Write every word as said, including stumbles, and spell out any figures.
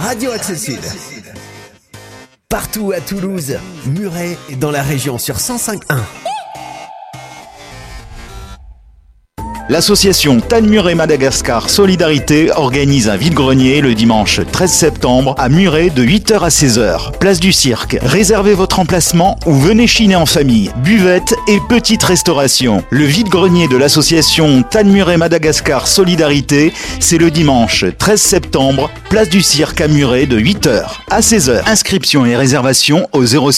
Radio Axel Sud. Partout à Toulouse, Muret et dans la région sur cent cinq point un. L'association Tann Muret Madagascar Solidarité organise un vide-grenier le dimanche treize septembre à Muret de huit heures à seize heures. Place du Cirque. Réservez votre emplacement ou venez chiner en famille. Buvette et petite restauration. Le vide-grenier de l'association Tann Muret Madagascar Solidarité, c'est le dimanche treize septembre, place du Cirque à Muret de huit heures à seize heures. Inscription et réservation au zéro